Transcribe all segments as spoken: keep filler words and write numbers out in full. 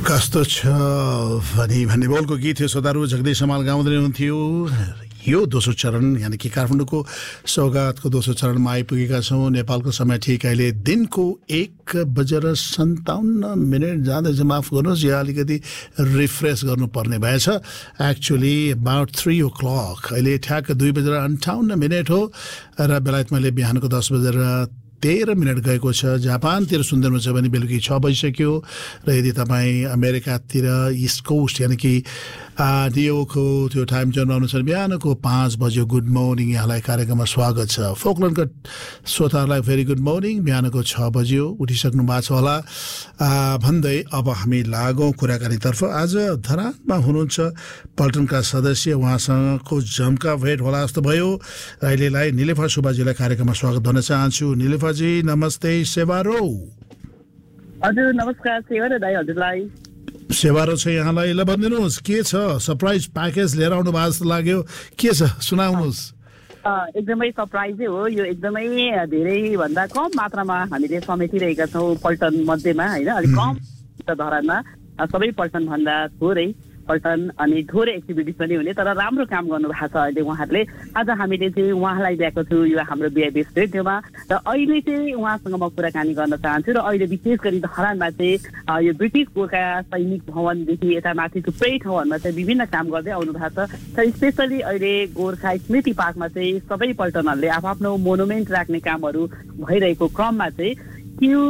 कस्तो छ भनी भन्ने बोलको गीत थियो। श्रोताहरू जगदीश हमाल गाउँदै हुनुहुन्थ्यो। यो दोस्रो चरण यानि कि काठमाडौँको सौगातको दोस्रो चरणमा आइपुगेका छौँ। नेपालको समय ठिक अहिले दिनको एक बजेर सन्ताउन्न मिनट जाँदैछ। माफ गर्नुहोस्, या अलिकति रिफ्रेस गर्नुपर्ने भएछ। Actually about three O clock, अहिले ठ्याक्क दुई बजेर अन्ठाउन्न मिनट हो र बेलायतमा अहिले बिहानको दस बजेर तेह्र मिनट गएको छ। जापानतिर सुन्दै हुनुहुन्छ भने बेलुकी छ बजिसक्यो र यदि तपाईँ अमेरिकातिर इस्ट कोस्ट यानि कि न्युयोर्कको त्यो टाइम जोनमा हुनुहुन्छ भने बिहानको पाँच बज्यो। गुड मर्निङ, यहाँलाई कार्यक्रममा स्वागत छ। फोकल्यान्डका श्रोताहरूलाई भेरी गुड मर्निङ। बिहानको छ बज्यो, उठिसक्नु भएको छ होला भन्दै अब हामी लागौँ कुराकानीतर्फ। आज धरानमा हुनुहुन्छ पल्टनका सदस्य, उहाँसँगको जम्का भेट होला जस्तो भयो। अहिलेलाई निलेफा सुब्बाजीलाई कार्यक्रममा स्वागत भन्न चाहन्छु। निलेफाजी नमस्ते। सेवारो हजुर नमस्कार। सेवारो दाइ हजुरलाई सेवारो छ यहाँलाई। ल भनिदिनुहोस्, के छ सरप्राइज प्याकेज लिएर आउनु भएको जस्तो लाग्यो, के छ सुनाउनुहोस्। एकदमै सरप्राइजै हो यो। एकदमै धेरै भन्दा कम मात्रामा हामीले समेटिरहेका छौँ पल्टन मध्येमा, होइन? अलिक कम धरानमा, सबै पल्टन भन्दा थोरै पल्टन अनि थोरै एक्टिभिटिज पनि हुने, तर राम्रो काम गर्नुभएको छ अहिले उहाँहरूले। आज हामीले चाहिँ उहाँलाई ल्याएको छु यो हाम्रो बिआइबी रेडियोमा, र अहिले चाहिँ उहाँसँग म कुराकानी गर्न चाहन्छु। र अहिले विशेष गरी धरानमा चाहिँ यो ब्रिटिस गोर्खा सैनिक भवनदेखि यता माथि थुप्रै ठाउँहरूमा चाहिँ विभिन्न काम गर्दै आउनु भएको छ। र स्पेसली अहिले गोर्खा स्मृति पार्कमा चाहिँ सबै पल्टनहरूले आफ्नो मोनुमेन्ट राख्ने कामहरू भइरहेको क्रममा चाहिँ क्यु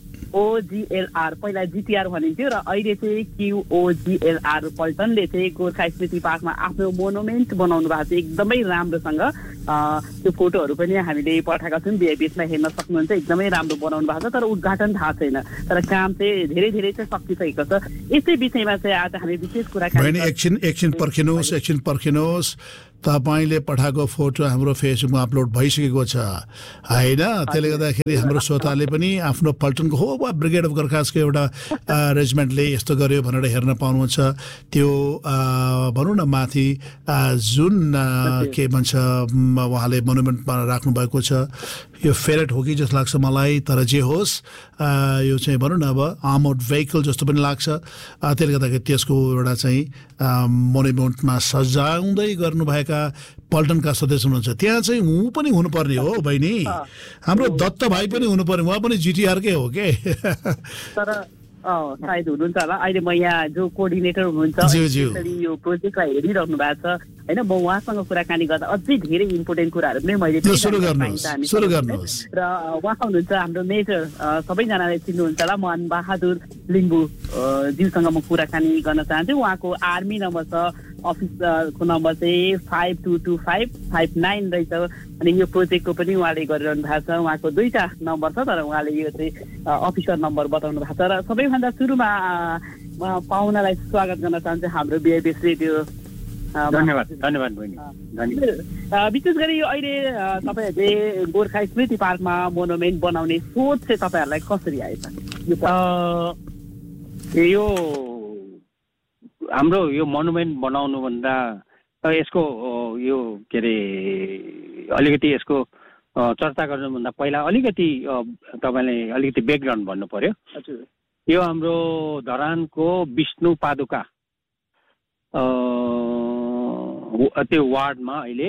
ओजिएलआर, पहिला जिटिआर भनिन्थ्यो र अहिले चाहिँ क्युओजिएलआर पल्टनले चाहिँ गोर्खा स्मृति पार्कमा आफ्नो मोनुमेन्ट बनाउनु भएको छ एकदमै राम्रोसँग। त्यो फोटोहरू पनि हामीले पठाएका छौँ, बिआइबीमा हेर्न सक्नुहुन्छ। एकदमै राम्रो बनाउनु भएको छ, तर उद्घाटन थाहा छैन, तर काम चाहिँ धेरै धेरै चाहिँ सकिसकेको छ। यसै विषयमा चाहिँ आज हामी विशेष कुराकानी। एकछिन एकछिन पर्खिनुहोस्, एकछिन पर्खिनुहोस्। तपाईँले पठाएको फोटो हाम्रो फेसबुकमा अपलोड भइसकेको छ, होइन? त्यसले गर्दाखेरि हाम्रो श्रोताले पनि आफ्नो पल्टनको हो वा ब्रिगेड अफ गोर्खासको एउटा रेजिमेन्टले यस्तो गर्यो भनेर हेर्न पाउनुहुन्छ। त्यो भनौँ न माथि जुन के भन्छ उहाँले मोनुमेन्टमा राख्नुभएको छ, यो फेरेट हो कि जस्तो लाग्छ मलाई, तर जे होस् यो चाहिँ भनौँ न अब आर्मर्ड भेहिकल जस्तो पनि लाग्छ। त्यसले गर्दाखेरि त्यसको एउटा चाहिँ मोनुमेन्टमा सजाउँदै गर्नुभएका पल्टनका सदस्य हुनुहुन्छ। त्यहाँ चाहिँ ऊ पनि हुनुपर्ने हो बहिनी, हाम्रो दत्त भाइ पनि हुनुपर्ने, उहाँ पनि जिटिआरकै हो के? तर सायद हुनुहुन्छ होला। अहिले म यहाँ जो कोअर्डिनेटर हुनुहुन्छ यो प्रोजेक्टलाई हेरिरहनु भएको छ, होइन? म उहाँसँग कुराकानी गर्दा अझै धेरै इम्पोर्टेन्ट कुराहरू पनि मैले सुरु गर्नुहोस्। र उहाँ हुनुहुन्छ हाम्रो मेजर, सबैजनाले चिन्नुहुन्छ होला, मोहन बहादुर लिम्बू ज्यूसँग म कुराकानी गर्न चाहन्छु। उहाँको आर्मी नम्बर छ, अफिसको नम्बर चाहिँ five two two five five nine रहेछ। अनि यो प्रोजेक्टको पनि उहाँले गरिरहनु भएको छ। उहाँको दुईवटा नम्बर छ, तर उहाँले यो चाहिँ अफिसर नम्बर बताउनु भएको छ। र सबैभन्दा सुरुमा पाहुनालाई स्वागत गर्न चाहन्छु हाम्रो बिआइबी रेडियो। धन्यवाद धन्यवाद बहिनी, धन्यवाद। विशेष गरी यो अहिले तपाईँहरूले गोर्खा स्मृति पार्कमा मोनुमेन्ट बनाउने सोच चाहिँ तपाईँहरूलाई कसरी आएछ? यो हाम्रो यो मोनुमेन्ट बनाउनुभन्दा यसको यो के अरे अलिकति यसको चर्चा गर्नुभन्दा पहिला अलिकति तपाईँले अलिकति ब्याकग्राउन्ड भन्नु पर्यो। यो हाम्रो धरानको विष्णु पादुका त्यो वार्डमा अहिले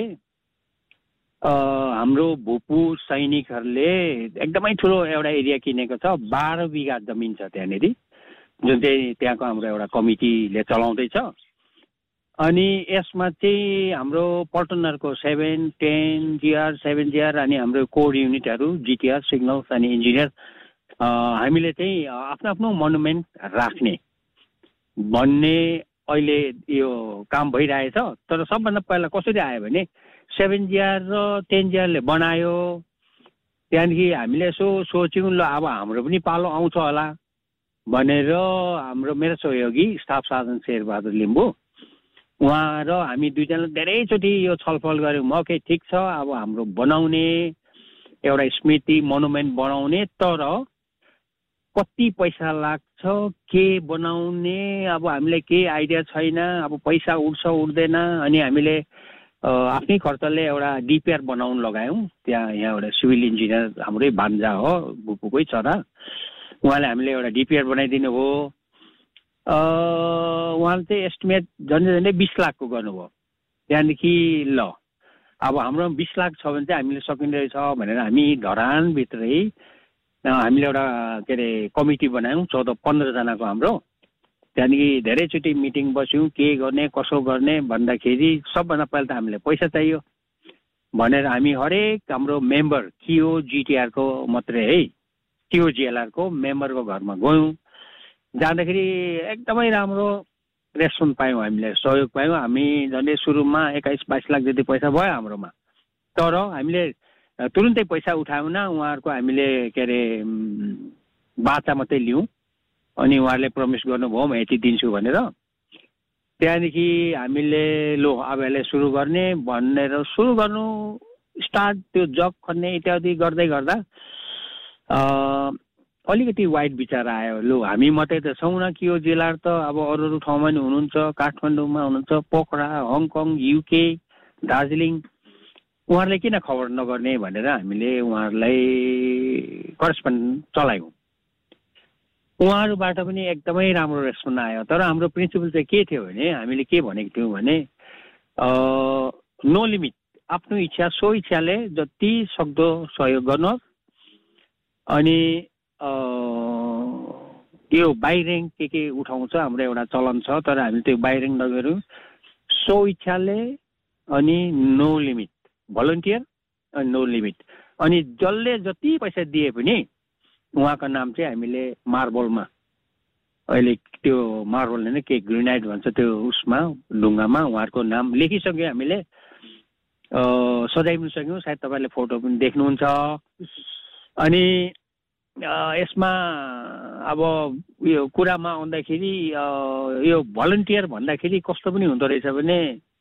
हाम्रो भूपू सैनिकहरूले एकदमै ठुलो एउटा एरिया किनेको छ। बाह्र बिघा जमिन छ त्यहाँनिर, जुन चाहिँ त्यहाँको हाम्रो एउटा कमिटीले चलाउँदैछ। अनि यसमा चाहिँ हाम्रो पल्टनरको seven ten GR seven GR अनि हाम्रो कोर युनिटहरू जिटिआर सिग्नल्स अनि इन्जिनियर हामीले चाहिँ आफ्नो आफ्नो मोनुमेन्ट राख्ने भन्ने अहिले यो काम भइरहेछ। तर सबभन्दा पहिला कसरी आयो भने सेभेन जिआर र टेन जिआरले बनायो, त्यहाँदेखि हामीले यसो सोच्यौँ ल अब हाम्रो पनि पालो आउँछ होला भनेर हाम्रो मेरो सहयोगी स्टाफ सार्जन शेरबहादुर लिम्बू उहाँ र हामी दुईजना धेरैचोटि यो छलफल गऱ्यौँ। ओके ठिक छ, अब हाम्रो बनाउने एउटा स्मृति मोनुमेन्ट बनाउने, तर कति पैसा लाग्छ, के बनाउने, अब हामीलाई केही आइडिया छैन, अब पैसा उठ्छ उठ्दैन। अनि हामीले आफ्नै खर्चले एउटा डिपिआर बनाउन लगायौँ। त्यहाँ यहाँ एउटा सिभिल इन्जिनियर हाम्रै भान्जा हो, बुपुकै छोरा, उहाँले हामीले एउटा डिपिआर बनाइदिनु हो। उहाँले चाहिँ एस्टिमेट झन्डै झन्डै बिस लाखको गर्नुभयो। त्यहाँदेखि ल अब हाम्रो बिस लाख छ भने चाहिँ हामीले सकिँदो रहेछ भनेर हामी धरानभित्रै हामीले एउटा के अरे कमिटी बनायौँ, चौध पन्ध्रजनाको हाम्रो। त्यहाँदेखि धेरैचोटि मिटिङ बस्यौँ, के गर्ने कसो गर्ने भन्दाखेरि सबभन्दा पहिला त हामीले पैसा चाहियो भनेर हामी हरेक हाम्रो मेम्बर किओ जिटिआरको मात्रै है, किओ जिएलआरको मेम्बरको घरमा गयौँ। जाँदाखेरि एकदमै राम्रो रेस्पोन्स पायौँ, हामीले सहयोग पायौँ। हामी झन्डै सुरुमा एक्काइस बाइस लाख जति पैसा भयो हाम्रोमा, तर हामीले तुरुन्तै पैसा उठाउन उहाँहरूको हामीले के अरे बाचा मात्रै लियौँ अनि उहाँहरूले प्रमिस गर्नुभयो म यति दिन्छु भनेर। त्यहाँदेखि हामीले लो अब यसलाई सुरु गर्ने भनेर सुरु गर्नु स्टार्ट त्यो जग खन्ने इत्यादि गर्दै गर्दा अलिकति वाइड विचार आयो। लु हामी मात्रै त छौँ न, कि यो जिल्ला त अब अरू अरू ठाउँमा नि हुनुहुन्छ, काठमाडौँमा हुनुहुन्छ, पोखरा, हङकङ, युके, दार्जिलिङ, उहाँहरूले किन खबर नगर्ने भनेर हामीले उहाँहरूलाई करेस्पोन्डेन्ट चलायौँ। उहाँहरूबाट पनि एकदमै राम्रो रेस्पोन्स आयो। तर हाम्रो प्रिन्सिपल चाहिँ के थियो भने हामीले के भनेको थियौँ भने नो लिमिट, आफ्नो इच्छा सो इच्छाले जति सक्दो सहयोग गर्नुहोस्। अनि यो बाई ऱ्याङ्क के के उठाउँछ हाम्रो एउटा चलन छ, तर हामीले त्यो बाई ऱ्याङ्क नगरौँ, सो इच्छाले अनि नो लिमिट, भलन्टियर अनि नो लिमिट। अनि जसले जति पैसा दिए पनि उहाँको नाम चाहिँ हामीले मार्बलमा, अहिले त्यो मार्बल होइन के ग्रेनाइट भन्छ त्यो उसमा ढुङ्गामा उहाँहरूको नाम लेखिसक्यो, हामीले सजाइ पनि सक्यौँ। सायद तपाईँले फोटो पनि देख्नुहुन्छ। अनि यसमा अब यो कुरामा आउँदाखेरि यो भलन्टियर भन्दाखेरि कस्तो पनि हुँदो रहेछ भने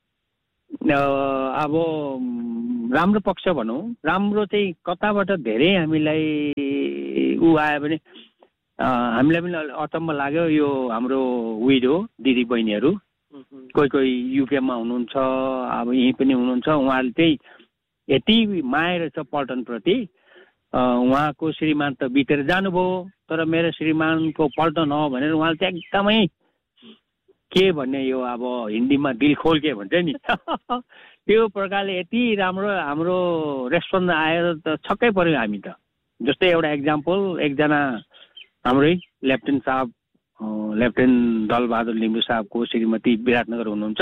अब राम्रो पक्ष भनौँ, राम्रो चाहिँ कताबाट धेरै हामीलाई ऊ आयो भने हामीलाई पनि अचम्म लाग्यो। यो हाम्रो विडो दिदी बहिनीहरू कोही कोही युकेमा हुनुहुन्छ, अब यहीँ पनि हुनुहुन्छ, उहाँले चाहिँ यति माया रहेछ पल्टनप्रति। उहाँको श्रीमान त बितेर जानुभयो, तर मेरो श्रीमानको पल्टन हो भनेर उहाँले चाहिँ एकदमै के भन्ने, यो अब हिन्दीमा दिल खोल के भन्छ नि त्यो प्रकारले यति राम्रो हाम्रो रेस्पोन्स आएर त छक्कै पऱ्यौँ हामी त। जस्तै एउटा इक्जाम्पल, एकजना हाम्रै लेफ्टेनेन्ट साहब, लेफ्टेनेन्ट दलबहादुर लिम्बू साहबको श्रीमती विराटनगर हुनुहुन्छ।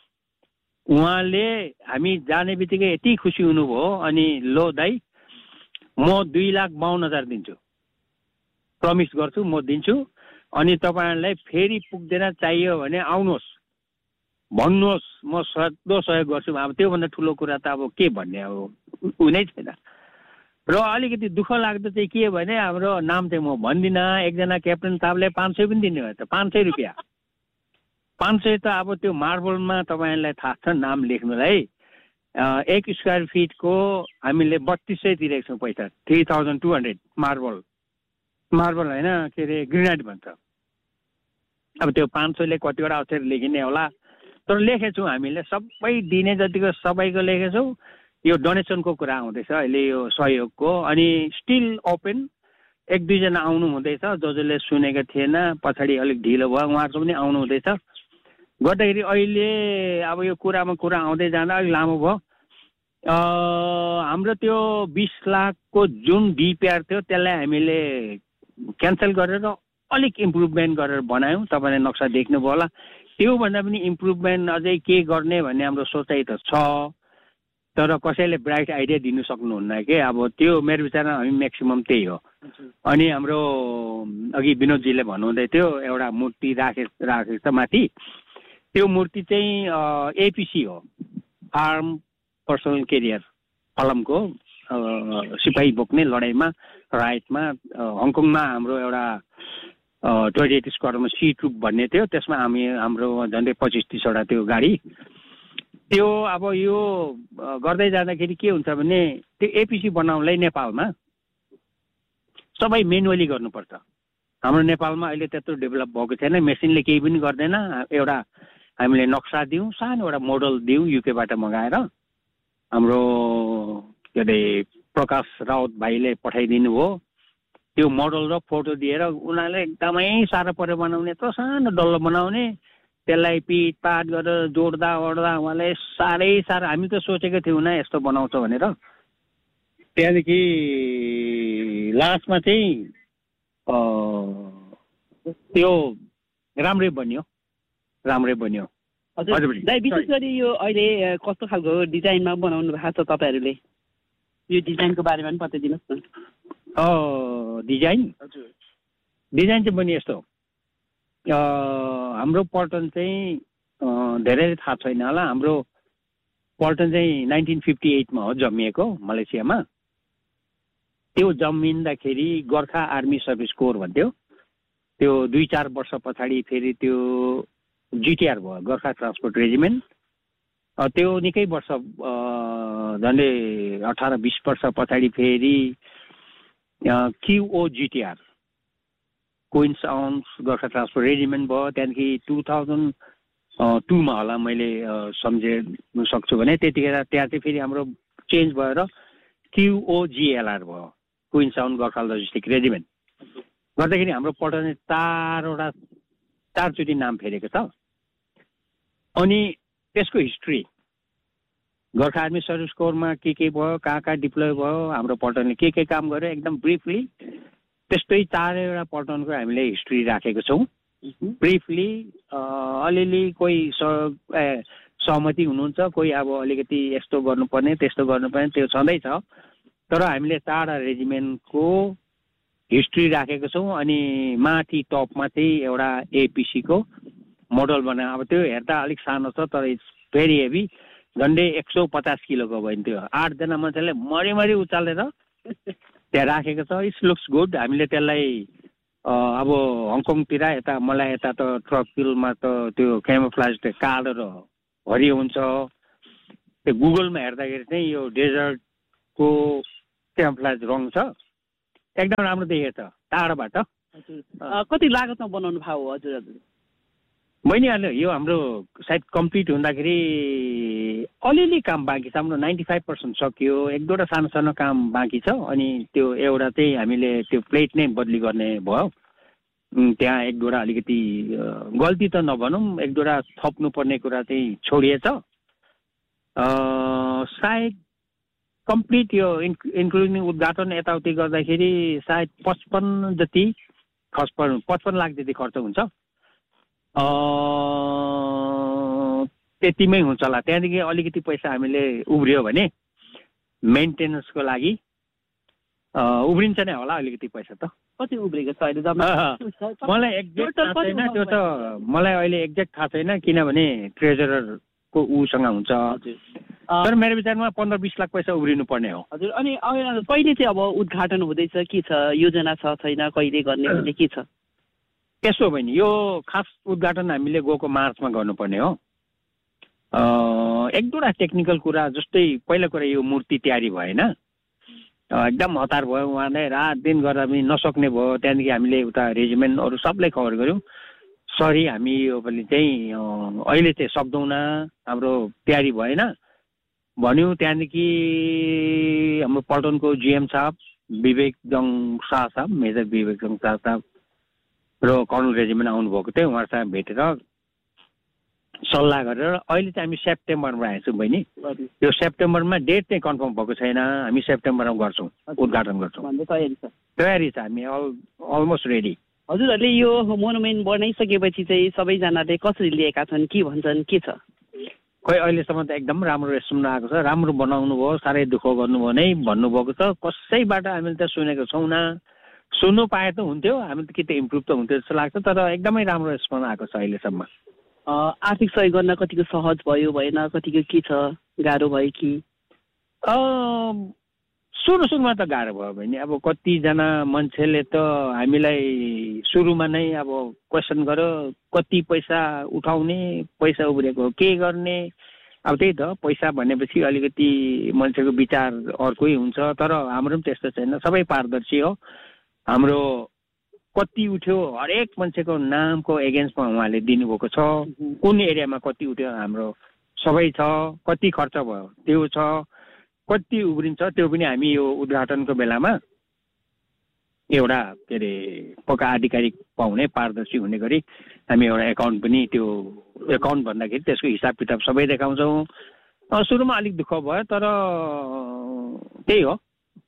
उहाँले हामी जाने बित्तिकै यति खुसी हुनुभयो, अनि लो दाइ म दुई लाख बाहन्न हजार दिन्छु, प्रमिस गर्छु म दिन्छु, अनि तपाईँहरूलाई फेरि पुग्दैन चाहियो भने आउनुहोस् भन्नुहोस्, म सक्दो सहयोग गर्छु। अब त्योभन्दा ठुलो कुरा त अब के भन्ने, अब हुनै छैन। र अलिकति दुःख लाग्दो चाहिँ के भने हाम्रो नाम चाहिँ म भन्दिनँ, एकजना क्याप्टेन साहबले पाँच सय पनि दिनुभयो त, पाँच सय रुपियाँ पाँच सय त अब त्यो मार्बलमा तपाईँहरूलाई थाहा छ नाम लेख्नुलाई, एक स्क्वायर फिटको हामीले बत्तिस सय तिरेको छौँ पैसा, three thousand two hundred marble marble होइन के अरे ग्रेनाइट भन्छ। अब त्यो पाँच सयले कतिवटा अक्षर लेखिने होला, तर लेखेछौँ हामीले सबै दिने जतिको सबैको लेखेछौँ। यो डोनेसनको कुरा आउँदैछ अहिले, यो सहयोगको, अनि स्टिल ओपन। एक दुईजना आउनु हुँदैछ, जो जसले सुनेको थिएन, पछाडि अलिक ढिलो भयो, उहाँहरूको पनि आउनु हुँदैछ। गर्दाखेरि अहिले अब यो कुरामा कुरा आउँदै जाँदा अलिक लामो भयो। हाम्रो त्यो बिस लाखको जुन डिपिआर थियो त्यसलाई हामीले क्यान्सल गरेर अलिक इम्प्रुभमेन्ट गरेर बनायौँ। तपाईँले नक्सा देख्नुभयो होला। त्योभन्दा पनि इम्प्रुभमेन्ट अझै के गर्ने भन्ने हाम्रो सोचाइ त छ, तर कसैले ब्राइट आइडिया दिनु सक्नुहुन्न के। अब त्यो मेरो विचारमा हामी म्याक्सिमम् त्यही हो। अनि हाम्रो अघि विनोदजीले भन्नुहुँदै थियो एउटा मूर्ति राखे राखेको छ माथि, त्यो मूर्ति चाहिँ एपिसी हो, आर्म पर्सनल केरियर, फलमको सिपाही बोक्ने लडाइँमा राइटमा हङकङमा हाम्रो एउटा ट्वेन्टी एट स्क्वाडरमा सी ट्रुप भन्ने थियो, त्यसमा हामी हाम्रो झन्डै पच्चिस तिसवटा त्यो गाडी त्यो। अब यो गर्दै जाँदाखेरि के हुन्छ भने त्यो एपिसी बनाउनलाई नेपालमा सबै मेनुअली गर्नुपर्छ। हाम्रो नेपालमा अहिले त्यत्रो डेभलप भएको छैन, मेसिनले केही पनि गर्दैन। एउटा हामीले नक्सा दिउँ, सानो एउटा मोडल दिउँ युकेबाट मगाएर, हाम्रो के अरे प्रकाश राउत भाइले पठाइदिनु भयो। त्यो मोडल र फोटो दिएर उनीहरूले एकदमै साह्रो पऱ्यो बनाउने त सानो डल्लो बनाउने त्यसलाई पिट पाट गरेर जोड्दा ओड्दा उहाँले साह्रै साह्रो हामी त सोचेको थियौँ न यस्तो बनाउँछ भनेर त्यहाँदेखि लास्टमा चाहिँ त्यो राम्रै बन्यो राम्रै बन्यो हजुर विशेष गरी यो अहिले कस्तो खालको डिजाइनमा बनाउनु भएको छ तपाईँहरूले यो डिजाइनको बारेमा पनि बताइदिनुहोस् न डिजाइन डिजाइन चाहिँ बनि यस्तो हाम्रो पल्टन चाहिँ धेरै थाहा छैन होला हाम्रो पल्टन चाहिँ नाइन्टिन फिफ्टी एटमा हो जन्मिएको मलेसियामा त्यो जन्मिँदाखेरि गोर्खा आर्मी सर्भिस कोर भन्थ्यो त्यो दुई चार वर्ष पछाडि फेरि त्यो जिटिआर भयो गोर्खा ट्रान्सपोर्ट रेजिमेन्ट त्यो निकै वर्ष झन्डै अठार बिस वर्ष पछाडि फेरि क्युओजिटिआर Queens ounce Gorkha transport regiment भयो त्यहाँदेखि टु थाउजन्ड टूमा होला मैले सम्झिनु सक्छु भने त्यतिखेर त्यहाँ चाहिँ फेरि हाम्रो चेन्ज भएर क्युओजिएलआर भयो Queens ounce Gorkha logistic regiment गर्दाखेरि हाम्रो पल्टन चारवटा चारचोटि नाम फेरेको छ अनि त्यसको history Gorkha army service korma के के भयो कहाँ कहाँ डिप्लोय भयो हाम्रो पल्टनले के के काम गर्यो एकदम ब्रिफली त्यस्तै चारवटा पल्टनको हामीले हिस्ट्री राखेको छौँ ब्रिफली अलिअलि कोही सहमति हुनुहुन्छ कोही अब अलिकति यस्तो गर्नुपर्ने त्यस्तो गर्नुपर्ने त्यो छँदैछ तर हामीले चारवटा रेजिमेन्टको हिस्ट्री राखेको छौँ अनि माथि टपमा चाहिँ एउटा एपिसीको मोडल बनायो अब त्यो हेर्दा अलिक सानो छ तर इट्स भेरी हेभी झन्डै एक सौ पचास किलोको भयो नि त्यो आठजना मान्छेले मरिमरि उचालेर त्यहाँ राखेको छ इट्स लुक्स गुड हामीले त्यसलाई अब हङकङतिर यता मलाई यता त ट्रक फिल्डमा त त्यो क्यामोफ्लाज कालो र हरियो हुन्छ त्यो गुगलमा हेर्दाखेरि चाहिँ यो डेजर्टको क्यामोफ्लाज रङ छ एकदम राम्रो देखेको छ टाढोबाट कति लागतमा बनाउनु भयो हजुर हजुर बहिनीहरूले यो हाम्रो सायद कम्प्लिट हुँदाखेरि अलिअलि काम बाँकी छ हाम्रो नाइन्टी फाइभ पर्सेन्ट सक्यो एक दुईवटा सानो सानो काम बाँकी छ अनि त्यो एउटा चाहिँ हामीले त्यो प्लेट नै बदली गर्ने भयो त्यहाँ एक दुईवटा अलिकति गल्ती त नभनौँ एक दुईवटा थप्नुपर्ने कुरा चाहिँ छोडिएछ सायद कम्प्लिट यो इन्क्लुडिङ उद्घाटन यताउति गर्दाखेरि सायद पचपन्न जति खर्च पर्नु पचपन्न लाख जति खर्च हुन्छ त्यतिमै हुन्छ होला त्यहाँदेखि अलिकति पैसा हामीले उब्रियो भने मेन्टेनेन्सको लागि उब्रिन्छ नै होला अलिकति पैसा त कति उब्रेको छ अहिले मलाई एक्ज्याक्ट थाहा छैन त्यो त मलाई अहिले एक्ज्याक्ट थाहा छैन किनभने ट्रेजररको उसँग हुन्छ तर मेरो विचारमा पन्ध्र बिस लाख पैसा उब्रिनु पर्ने हो हजुर अनि कहिले चाहिँ अब उद्घाटन हुँदैछ के छ योजना छ छैन कहिले गर्ने के छ त्यसो भने यो खास उद्घाटन हामीले गएको मार्चमा गर्नुपर्ने हो एक दुईवटा टेक्निकल कुरा जस्तै पहिला कुरा यो मूर्ति तयारी भएन एकदम हतार भयो उहाँले रात दिन गर्दा पनि नसक्ने भयो त्यहाँदेखि हामीले उता रेजिमेन्टहरू सबलाई खबर गऱ्यौँ सरी हामी यो पनि चाहिँ अहिले चाहिँ सक्दैनौँ हाम्रो तयारी भएन भन्यो त्यहाँदेखि हाम्रो पल्टनको जिएम साहब विवेक जङ शाह साहब मेजर विवेक जङ शाह साहब र कर्नल रेजिमेन्ट आउनुभएको थियो उहाँसँग भेटेर सल्लाह गरेर अहिले चाहिँ हामी सेप्टेम्बरमा आएछौँ बहिनी यो सेप्टेम्बरमा डेट चाहिँ कन्फर्म भएको छैन हामी सेप्टेम्बरमा गर्छौँ उद्घाटन गर्छौँ तयारी छ हामी अल अलमोस्ट रेडी हजुरहरूले यो मोनुमेन्ट बनाइसकेपछि चाहिँ सबैजनाले कसरी लिएका छन् के भन्छन् के छ खोइ अहिलेसम्म त एकदम राम्रो रेस्पोन्स आएको छ राम्रो बनाउनु भयो साह्रै दुःख गर्नुभयो नै भन्नुभएको छ कसैबाट हामीले त सुनेको छौँ न सुन्नु पाए त हुन्थ्यो हामी त के त इम्प्रुभ त हुन्थ्यो जस्तो लाग्छ तर एकदमै राम्रो रेस्पोन्स आएको छ अहिलेसम्म आर्थिक सहयोग गर्न कतिको सहज भयो भएन कतिको के छ गाह्रो भयो कि सुरु सुरुमा त गाह्रो भयो भने अब कतिजना मान्छेले त हामीलाई सुरुमा नै अब क्वेसन गर्यो कति पैसा उठाउने पैसा उब्रेको के गर्ने अब त्यही त पैसा भनेपछि अलिकति मान्छेको विचार अर्कै हुन्छ तर हाम्रो पनि त्यस्तो छैन सबै पारदर्शी हो हाम्रो कति उठ्यो हरेक मान्छेको नामको एगेन्स्टमा उहाँले दिनुभएको छ कुन एरियामा कति उठ्यो हाम्रो सबै छ कति खर्च भयो त्यो छ कति उब्रिन्छ त्यो पनि हामी यो उद्घाटनको बेलामा एउटा के अरे पक्का आधिकारिक पाउने पारदर्शी हुने गरी हामी एउटा एकाउन्ट पनि त्यो एकाउन्ट भन्दाखेरि त्यसको हिसाब किताब सबै देखाउँछौँ। सुरुमा अलिक दुःख भयो तर त्यही हो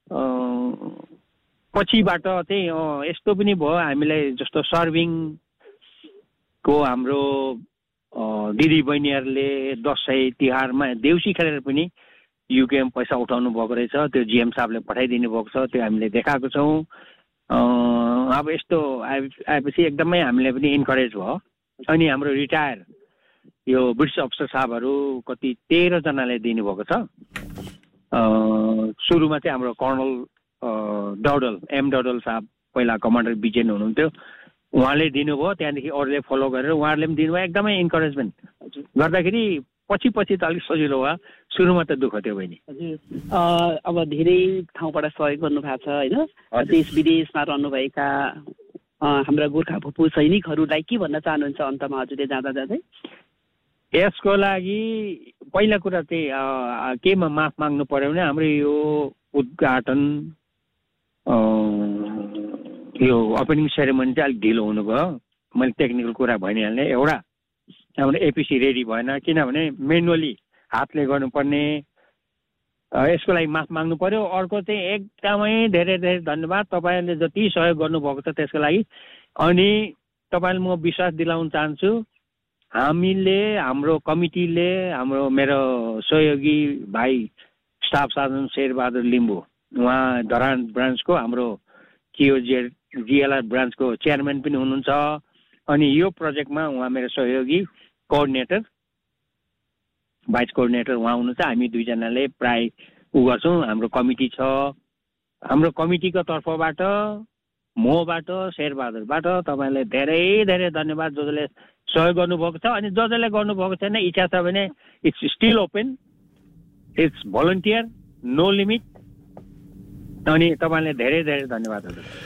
पछिबाट चाहिँ यस्तो पनि भयो हामीलाई जस्तो सर्भिङको हाम्रो दिदी बहिनीहरूले दसैँ तिहारमा देउसी खेलेर पनि युकेएम पैसा उठाउनु भएको रहेछ त्यो जिएम साहबले पठाइदिनु भएको छ त्यो हामीले देखाएको छौँ। अब यस्तो आए आएपछि एकदमै हामीले पनि इन्करेज भयो। अनि हाम्रो रिटायर यो ब्रिटिस अफिसर साहबहरू कति तेह्रजनाले दिनुभएको छ। सुरुमा चाहिँ हाम्रो कर्नल डौडल एम डौडल साहब पहिला कमान्डर बिजेन हुनुहुन्थ्यो उहाँले दिनुभयो त्यहाँदेखि अरूले फलो गरेर उहाँहरूले पनि दिनुभयो एकदमै इन्करेजमेन्ट गर्दाखेरि पछि पछि त अलिक सजिलो भयो सुरुमा त दुःख थियो बहिनी। हजुर अब धेरै ठाउँबाट सहयोग गर्नु भएको छ होइन देश विदेशमा रहनुभएका हाम्रा गोर्खा भूपू सैनिकहरूलाई के भन्न चाहनुहुन्छ अन्तमा हजुरले जाँदा जाँदै? यसको लागि पहिला कुरा चाहिँ केमा माफ माग्नु पर्यो भने हाम्रो यो उद्घाटन यो ओपनिङ सेरेमनी चाहिँ अलिक ढिलो हुनुभयो। मैले टेक्निकल कुरा भनिहालेँ एउटा हाम्रो एपिसी रेडी भएन किनभने मेनुअली हातले गर्नुपर्ने यसको लागि माफ माग्नु पर्यो। अर्को चाहिँ एकदमै धेरै धेरै धन्यवाद तपाईँहरूले जति सहयोग गर्नुभएको छ त्यसको लागि। अनि तपाईँले म विश्वास दिलाउन चाहन्छु हामीले हाम्रो कमिटीले हाम्रो मेरो सहयोगी भाइ स्टाफ साधन शेरबहादुर लिम्बू उहाँ धरान ब्रान्चको हाम्रो किओजे जिएलआर ब्रान्चको चेयरम्यान पनि हुनुहुन्छ। अनि यो प्रोजेक्टमा उहाँ मेरो सहयोगी कोअर्डिनेटर भाइस कोअर्डिनेटर उहाँ हुनुहुन्छ। हामी दुईजनाले प्राय उ गर्छौँ। हाम्रो कमिटी छ हाम्रो कमिटीको तर्फबाट मबाट शेरबहादुरबाट तपाईँले धेरै धेरै धन्यवाद जो जसले सहयोग गर्नुभएको छ। अनि जो जसले गर्नुभएको छैन इच्छा छ भने it's still open it's volunteer no limit. अनि तपाईँले धेरै धेरै धन्यवाद।